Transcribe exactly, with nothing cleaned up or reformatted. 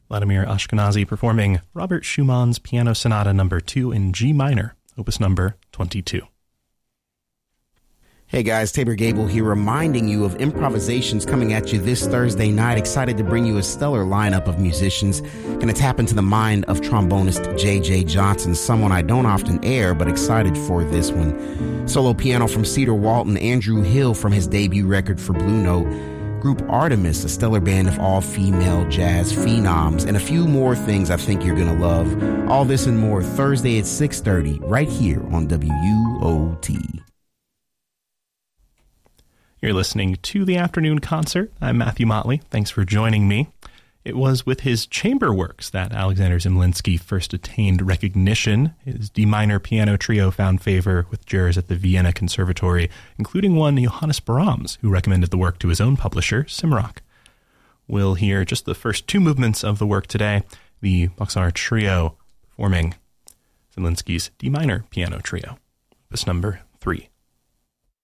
Vladimir Ashkenazy performing Robert Schumann's Piano Sonata number two in G minor, opus number twenty-two. Hey guys, Tabor Gable here, reminding you of improvisations coming at you this Thursday night. Excited to bring you a stellar lineup of musicians. Going to tap into the mind of trombonist J J Johnson, someone I don't often air, but excited for this one. Solo piano from Cedar Walton, Andrew Hill from his debut record for Blue Note. Group Artemis, a stellar band of all-female jazz phenoms, and a few more things I think you're going to love. All this and more Thursday at six thirty, right here on W U O T. You're listening to The Afternoon Concert. I'm Matthew Motley. Thanks for joining me. It was with his chamber works that Alexander Zemlinsky first attained recognition. His D minor piano trio found favor with jurors at the Vienna Conservatory, including one Johannes Brahms, who recommended the work to his own publisher, Simrock. We'll hear just the first two movements of the work today, the Boxar Trio performing Zemlinsky's D minor piano trio, opus number three.